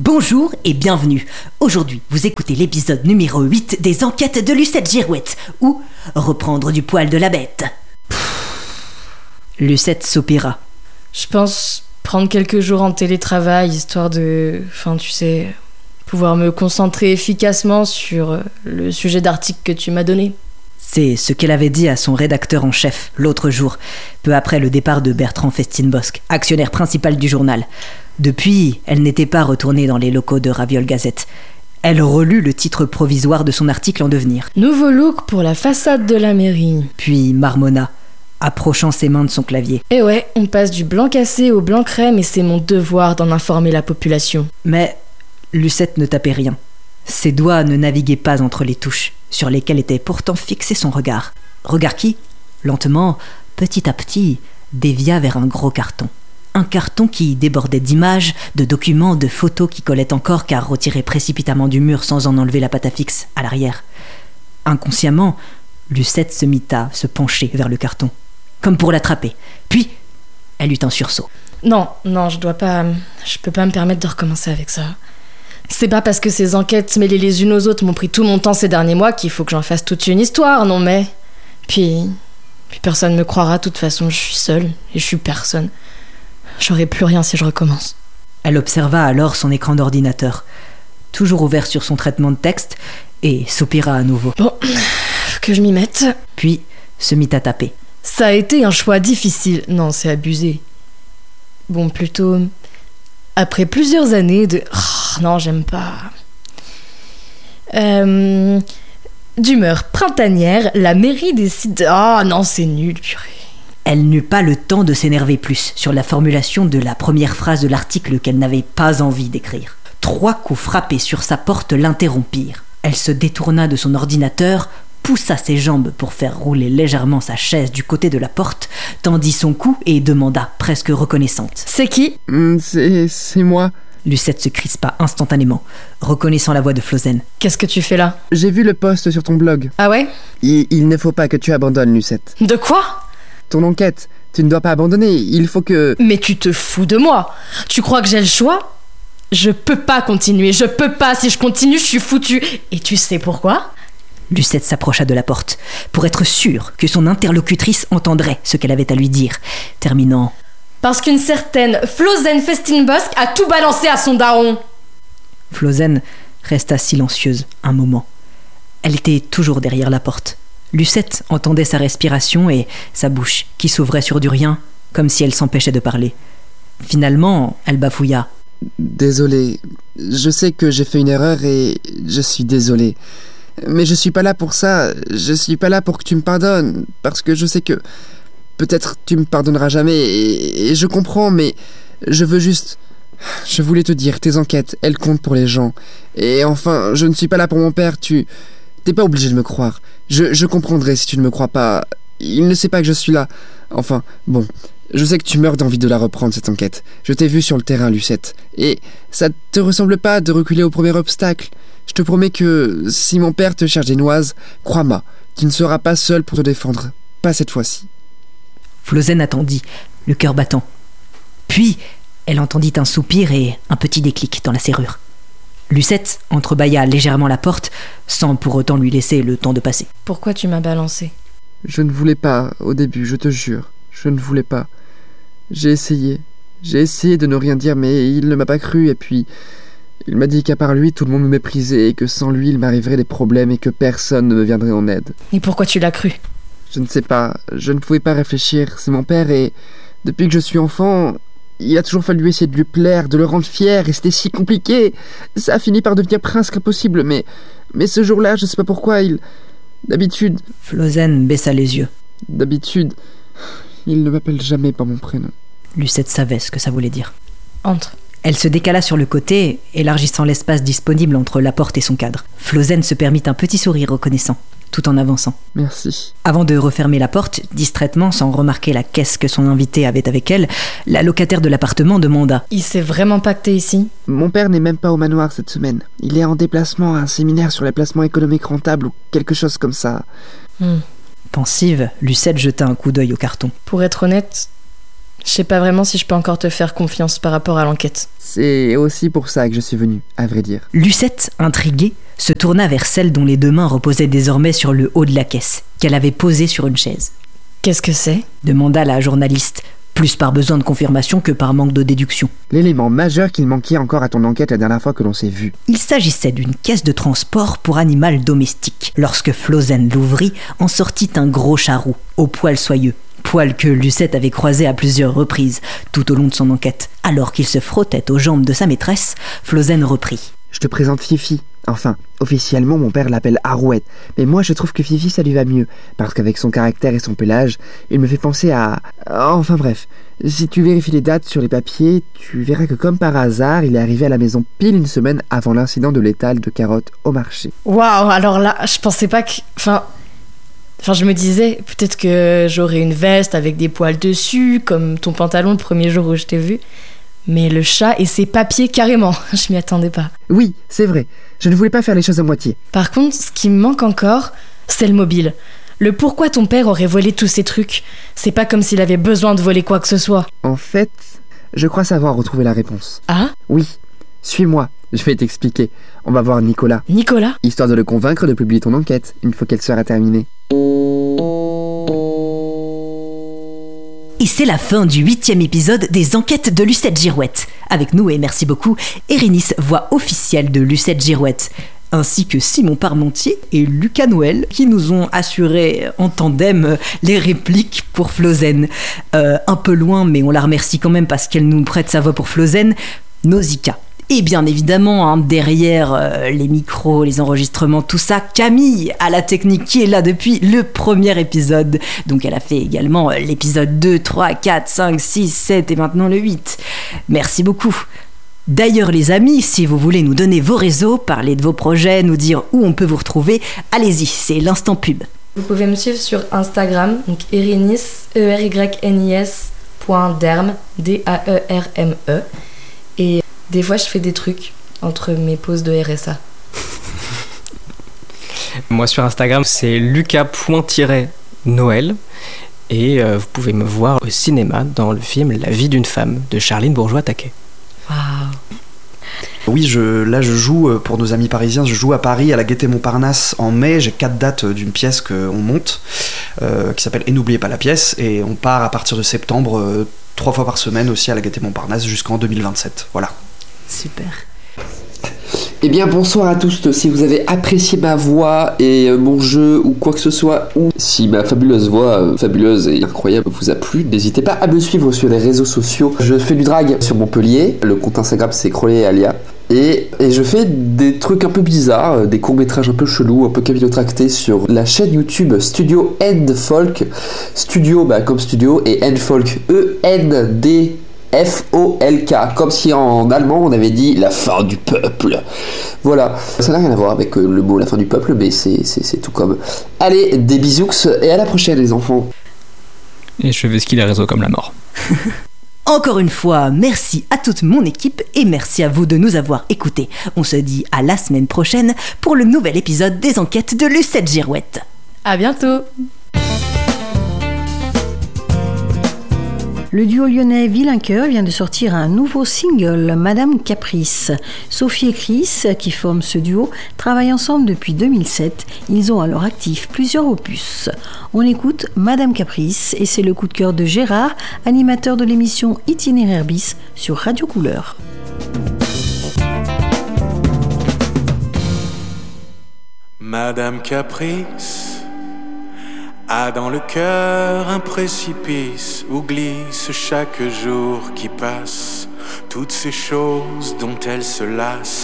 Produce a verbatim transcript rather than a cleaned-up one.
Bonjour et bienvenue. Aujourd'hui, vous écoutez l'épisode numéro huit des enquêtes de Lucette Girouette, ou reprendre du poil de la bête. Lucette soupira. Je pense prendre quelques jours en télétravail, histoire de... Enfin, tu sais... pouvoir me concentrer efficacement sur le sujet d'article que tu m'as donné. C'est ce qu'elle avait dit à son rédacteur en chef l'autre jour, peu après le départ de Bertrand Festinbosc, actionnaire principal du journal. Depuis, elle n'était pas retournée dans les locaux de Raviol Gazette. Elle relut le titre provisoire de son article en devenir. Nouveau look pour la façade de la mairie. Puis marmonna, approchant ses mains de son clavier. Et ouais, on passe du blanc cassé au blanc crème et c'est mon devoir d'en informer la population. Mais Lucette ne tapait rien. Ses doigts ne naviguaient pas entre les touches, sur lesquelles était pourtant fixé son regard. Regard qui, lentement, petit à petit, dévia vers un gros carton. Un carton qui débordait d'images, de documents, de photos qui collaient encore car retirées précipitamment du mur sans en enlever la pâte à fixe à l'arrière. Inconsciemment, Lucette se mit à se pencher vers le carton, comme pour l'attraper. Puis, elle eut un sursaut. Non, non, je dois pas... Je peux pas me permettre de recommencer avec ça. C'est pas parce que ces enquêtes mêlées les unes aux autres m'ont pris tout mon temps ces derniers mois qu'il faut que j'en fasse toute une histoire, non mais... Puis... Puis personne me croira, de toute façon, je suis seule et je suis personne. J'aurai plus rien si je recommence. Elle observa alors son écran d'ordinateur, toujours ouvert sur son traitement de texte, et soupira à nouveau. Bon, faut que je m'y mette. Puis se mit à taper. Ça a été un choix difficile. Non, c'est abusé. Bon, plutôt... Après plusieurs années de... Oh, non, j'aime pas... Euh... D'humeur printanière, la mairie décide... Ah oh, non, c'est nul, purée. Elle n'eut pas le temps de s'énerver plus sur la formulation de la première phrase de l'article qu'elle n'avait pas envie d'écrire. Trois coups frappés sur sa porte l'interrompirent. Elle se détourna de son ordinateur, poussa ses jambes pour faire rouler légèrement sa chaise du côté de la porte, tendit son cou et demanda, presque reconnaissante. « C'est qui ?»« mmh, C'est... c'est moi. » Lucette se crispa instantanément, reconnaissant la voix de Flosène. « Qu'est-ce que tu fais là ?»« J'ai vu le post sur ton blog. »« Ah ouais ?»« Il, il ne faut pas que tu abandonnes, Lucette. »« De quoi ?» Ton enquête, tu ne dois pas abandonner, il faut que... Mais tu te fous de moi. Tu crois que j'ai le choix ? Je peux pas continuer, je peux pas. Si je continue, je suis foutue. Et tu sais pourquoi ? Lucette s'approcha de la porte, pour être sûre que son interlocutrice entendrait ce qu'elle avait à lui dire, terminant... Parce qu'une certaine Flosène Festinbosc a tout balancé à son daron. Flosène resta silencieuse un moment. Elle était toujours derrière la porte. Lucette entendait sa respiration et sa bouche qui s'ouvrait sur du rien, comme si elle s'empêchait de parler. Finalement, elle bafouilla. « Désolé, je sais que j'ai fait une erreur et je suis désolé. Mais je suis pas là pour ça, je suis pas là pour que tu me pardonnes, parce que je sais que peut-être tu me pardonneras jamais et, et je comprends, mais je veux juste... Je voulais te dire, tes enquêtes, elles comptent pour les gens. Et enfin, je ne suis pas là pour mon père, tu... T'es pas obligé de me croire. Je, je comprendrai si tu ne me crois pas. Il ne sait pas que je suis là. Enfin, bon. Je sais que tu meurs d'envie de la reprendre, cette enquête. Je t'ai vu sur le terrain, Lucette. Et ça te ressemble pas de reculer au premier obstacle. Je te promets que si mon père te cherche des noises, crois-moi, tu ne seras pas seul pour te défendre. Pas cette fois-ci. Flosène attendit, le cœur battant. Puis, elle entendit un soupir et un petit déclic dans la serrure. Lucette entrebâilla légèrement la porte, sans pour autant lui laisser le temps de passer. « Pourquoi tu m'as balancé ?» Je ne voulais pas, au début, je te jure. Je ne voulais pas. J'ai essayé. J'ai essayé de ne rien dire, mais il ne m'a pas cru, et puis... Il m'a dit qu'à part lui, tout le monde me méprisait, et que sans lui, il m'arriverait des problèmes, et que personne ne me viendrait en aide. Et pourquoi tu l'as cru ? Je ne sais pas. Je ne pouvais pas réfléchir. C'est mon père, et... Depuis que je suis enfant... Il a toujours fallu essayer de lui plaire, de le rendre fier, et c'était si compliqué. Ça a fini par devenir presque impossible, mais... Mais ce jour-là, je sais pas pourquoi, il... D'habitude... Flosène baissa les yeux. D'habitude, il ne m'appelle jamais par mon prénom. Lucette savait ce que ça voulait dire. Entre. Elle se décala sur le côté, élargissant l'espace disponible entre la porte et son cadre. Flosène se permit un petit sourire reconnaissant, tout en avançant. Merci. Avant de refermer la porte, distraitement, sans remarquer la caisse que son invité avait avec elle, la locataire de l'appartement demanda « Il sait vraiment pas que t'es ici ?» Mon père n'est même pas au manoir cette semaine. Il est en déplacement à un séminaire sur les placements économiques rentables ou quelque chose comme ça. Hmm. Pensive, Lucette jeta un coup d'œil au carton. Pour être honnête, Je sais pas vraiment si je peux encore te faire confiance par rapport à l'enquête. C'est aussi pour ça que je suis venue, à vrai dire. Lucette, intriguée, se tourna vers celle dont les deux mains reposaient désormais sur le haut de la caisse, qu'elle avait posée sur une chaise. « Qu'est-ce que c'est ?» demanda la journaliste, plus par besoin de confirmation que par manque de déduction. L'élément majeur qu'il manquait encore à ton enquête la dernière fois que l'on s'est vu. Il s'agissait d'une caisse de transport pour animal domestique. Lorsque Flosène l'ouvrit, en sortit un gros charroux, au poil soyeux. Poil que Lucette avait croisé à plusieurs reprises, tout au long de son enquête. Alors qu'il se frottait aux jambes de sa maîtresse, Flosène reprit. « Je te présente Fifi. Enfin, officiellement, mon père l'appelle Arouette. Mais moi, je trouve que Fifi, ça lui va mieux. Parce qu'avec son caractère et son pelage, il me fait penser à... Enfin bref, si tu vérifies les dates sur les papiers, tu verras que comme par hasard, il est arrivé à la maison pile une semaine avant l'incident de l'étal de carottes au marché. » Waouh, alors là, je pensais pas que... Enfin... Enfin, je me disais, peut-être que j'aurais une veste avec des poils dessus, comme ton pantalon le premier jour où je t'ai vu. Mais le chat et ses papiers, carrément, je m'y attendais pas. Oui, c'est vrai. Je ne voulais pas faire les choses à moitié. Par contre, ce qui me manque encore, c'est le mobile. Le pourquoi ton père aurait volé tous ces trucs. C'est pas comme s'il avait besoin de voler quoi que ce soit. En fait, je crois savoir retrouver la réponse. Ah ? Oui, suis-moi, je vais t'expliquer. On va voir Nicolas. Nicolas ? Histoire de le convaincre de publier ton enquête, une fois qu'elle sera terminée. Et c'est la fin du huitième épisode des enquêtes de Lucette Girouette. Avec nous, et merci beaucoup, Erinis, voix officielle de Lucette Girouette, ainsi que Simon Parmentier et Lucas Noël, qui nous ont assuré en tandem les répliques pour Flosène. Euh, un peu loin, mais on la remercie quand même parce qu'elle nous prête sa voix pour Flosène, Nausicaa. Et bien évidemment, hein, derrière euh, les micros, les enregistrements, tout ça, Camille à la technique qui est là depuis le premier épisode. Donc elle a fait également euh, l'épisode deux, trois, quatre, cinq, six, sept et maintenant le huit. Merci beaucoup. D'ailleurs les amis, si vous voulez nous donner vos réseaux, parler de vos projets, nous dire où on peut vous retrouver, allez-y, c'est l'instant pub. Vous pouvez me suivre sur Instagram, donc Erinis, E R Y N I S, point derme, D A E R M E. Et des fois, je fais des trucs entre mes pauses de R S A. Moi, sur Instagram, c'est lucas.noël. Et euh, vous pouvez me voir au cinéma dans le film La vie d'une femme de Charline Bourgeois-Taquet. Waouh! Oui, je, là je joue pour nos amis parisiens, je joue à Paris à la Gaîté Montparnasse en mai. J'ai quatre dates d'une pièce qu'on monte euh, qui s'appelle Et n'oubliez pas la pièce, et on part à partir de septembre euh, trois fois par semaine aussi à la Gaîté Montparnasse jusqu'en deux mille vingt-sept. Voilà. Super. Eh bien bonsoir à tous, si vous avez apprécié ma voix et mon jeu ou quoi que ce soit, ou si ma fabuleuse voix, euh, fabuleuse et incroyable vous a plu, n'hésitez pas à me suivre sur les réseaux sociaux. Je fais du drag sur Montpellier, le compte Instagram c'est Crowley et Alia, et, et je fais des trucs un peu bizarres, des courts-métrages un peu chelous, un peu capillotractés sur la chaîne YouTube Studio End Folk, studio bah, comme studio et End Folk, E N D F O L K, comme si en allemand on avait dit la fin du peuple. Voilà, ça n'a rien à voir avec le mot la fin du peuple, mais c'est, c'est, c'est tout comme. Allez, des bisous et à la prochaine les enfants. Et je vais skier les réseaux comme la mort. Encore une fois, merci à toute mon équipe et merci à vous de nous avoir écoutés. On se dit à la semaine prochaine pour le nouvel épisode des enquêtes de Lucette Girouette. À bientôt! Le duo lyonnais Villaincoeur vient de sortir un nouveau single, Madame Caprice. Sophie et Chris, qui forment ce duo, travaillent ensemble depuis deux mille sept. Ils ont à leur actif plusieurs opus. On écoute Madame Caprice et c'est le coup de cœur de Gérard, animateur de l'émission Itinéraire Bis sur Radio Couleur. Madame Caprice a dans le cœur un précipice où glisse chaque jour qui passe toutes ces choses dont elle se lasse.